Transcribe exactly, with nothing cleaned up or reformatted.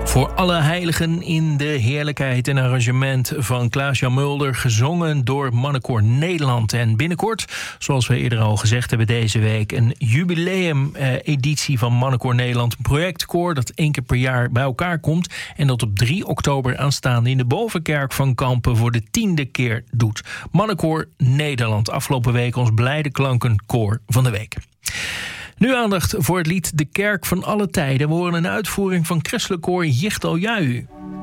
Voor alle heiligen in de heerlijkheid, een arrangement van Klaas-Jan Mulder, gezongen door Mannenkoor Nederland. En binnenkort, zoals we eerder al gezegd hebben deze week, een jubileum-editie van Mannenkoor Nederland. Een projectkoor dat één keer per jaar bij elkaar komt en dat op drie oktober aanstaande in de Bovenkerk van Kampen voor de tiende keer doet. Mannenkoor Nederland, afgelopen week ons blijde klankenkoor van de week. Nu aandacht voor het lied De Kerk van alle tijden. We horen een uitvoering van christelijk koor Jichtel Jahu.